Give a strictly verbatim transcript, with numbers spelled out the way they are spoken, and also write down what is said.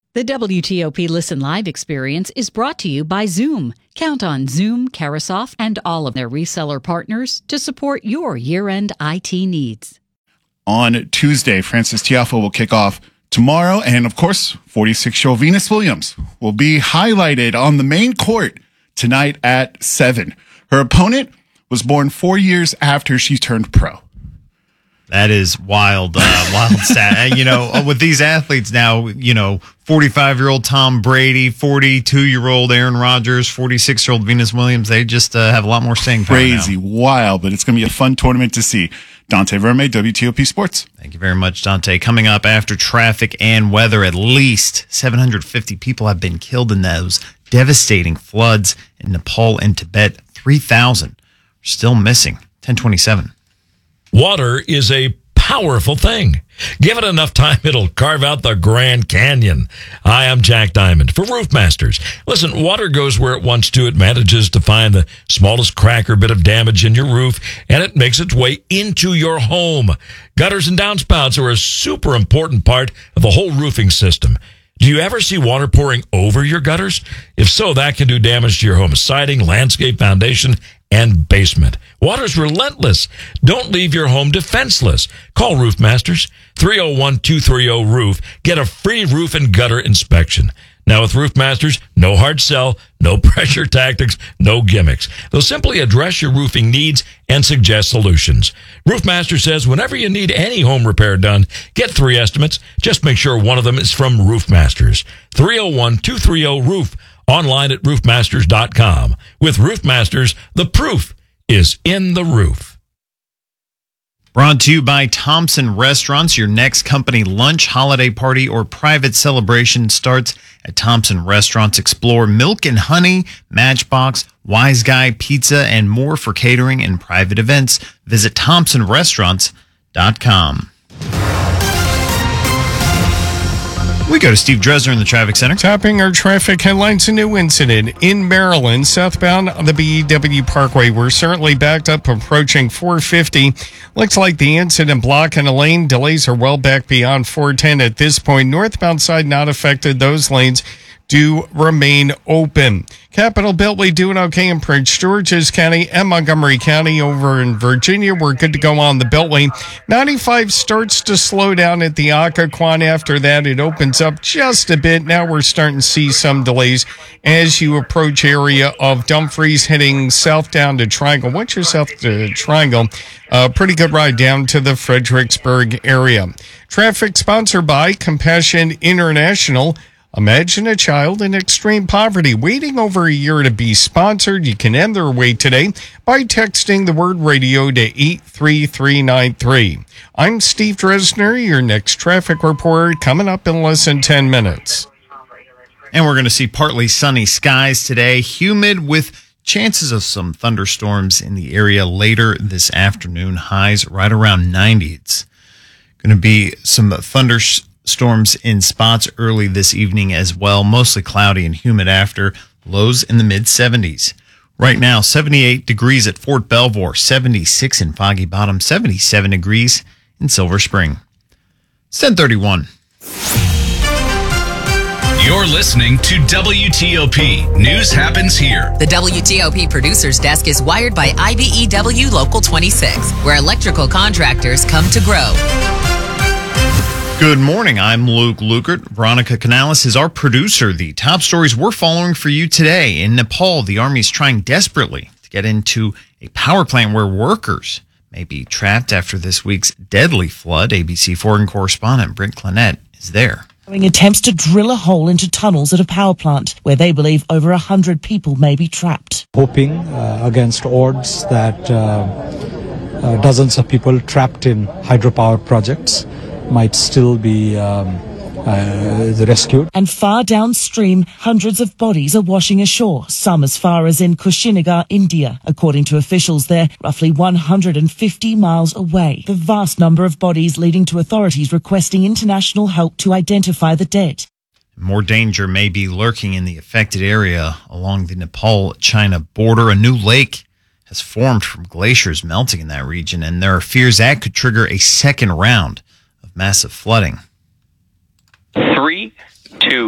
The W T O P Listen Live experience is brought to you by Zoom. Count on Zoom, Carasoft, and all of their reseller partners to support your year-end I T needs. On Tuesday, Frances Tiafoe will kick off tomorrow, and of course, forty-six-year-old Venus Williams will be highlighted on the main court tonight at seven. Her opponent was born four years after she turned pro. That is wild, uh, wild stat. You know, with these athletes now, you know, forty-five-year-old Tom Brady, forty-two-year-old Aaron Rodgers, forty-six-year-old Venus Williams, they just uh, have a lot more staying power Crazy, now. wild, but it's going to be a fun tournament to see. Dante Verme, W T O P Sports. Thank you very much, Dante. Coming up after traffic and weather, at least seven hundred fifty people have been killed in those devastating floods in Nepal and Tibet. three thousand are still missing. ten twenty-seven. Water is a powerful thing. Give it enough time, it'll carve out the Grand Canyon. Hi, I'm Jack Diamond for Roof Masters. Listen, water goes where it wants to. It manages to find the smallest crack or bit of damage in your roof, and it makes its way into your home. Gutters and downspouts are a super important part of the whole roofing system. Do you ever see water pouring over your gutters? If so, that can do damage to your home siding, landscape, foundation, and basement. Water's relentless. Don't leave your home defenseless. Call Roof Masters, three oh one, two three oh, roof. Get a free roof and gutter inspection. Now with Roof Masters, no hard sell, no pressure tactics, no gimmicks. They'll simply address your roofing needs and suggest solutions. Roof Master says whenever you need any home repair done, get three estimates. Just make sure one of them is from Roof Masters. three oh one, two three oh, roof. Online at roof masters dot com. With Roof Masters, the proof is in the roof. Brought to you by Thompson Restaurants. Your next company lunch, holiday party, or private celebration starts at Thompson Restaurants. Explore Milk and Honey, Matchbox, Wise Guy Pizza, and more for catering and private events. Visit thompson restaurants dot com. We go to Steve Dresner in the traffic center. Topping our traffic headlines, a new incident in Maryland, southbound on the B E W Parkway. We're certainly backed up approaching four fifty. Looks like the incident blocking a lane. Delays are well back beyond four ten at this point. Northbound side not affected. Those lanes do remain open. Capitol Beltway doing okay in Prince George's County and Montgomery County. Over in Virginia, we're good to go on the Beltway. ninety-five starts to slow down at the Occoquan. After that, it opens up just a bit. Now we're starting to see some delays as you approach area of Dumfries, heading south down to Triangle. Once you're south to Triangle, a pretty good ride down to the Fredericksburg area. Traffic sponsored by Compassion International. Imagine a child in extreme poverty waiting over a year to be sponsored. You can end their wait today by texting the word radio to eight three three nine three. I'm Steve Dresner, your next traffic report, coming up in less than ten minutes. And we're going to see partly sunny skies today, humid with chances of some thunderstorms in the area later this afternoon. Highs right around ninety. It's going to be some thunderstorms. Storms in spots early this evening as well. Mostly cloudy and humid after. Lows in the mid seventies. Right now, seventy-eight degrees at Fort Belvoir, seventy-six in Foggy Bottom, seventy-seven degrees in Silver Spring. It's ten thirty-one. You're listening to W T O P. News happens here. The W T O P Producer's Desk is wired by I B E W Local twenty-six, where electrical contractors come to grow. Good morning. I'm Luke Lukert. Veronica Canales is our producer. The top stories we're following for you today. In Nepal, the Army is trying desperately to get into a power plant where workers may be trapped after this week's deadly flood. A B C foreign correspondent Britt Clinette is there. Attempts to drill a hole into tunnels at a power plant where they believe over one hundred people may be trapped. Hoping uh, against odds that uh, uh, dozens of people trapped in hydropower projects might still be um, uh, rescued. And far downstream, hundreds of bodies are washing ashore, some as far as in Kushinagar, India. According to officials there, roughly one hundred fifty miles away. The vast number of bodies leading to authorities requesting international help to identify the dead. More danger may be lurking in the affected area along the Nepal-China border. A new lake has formed from glaciers melting in that region, and there are fears that could trigger a second round of massive flooding. Three, two,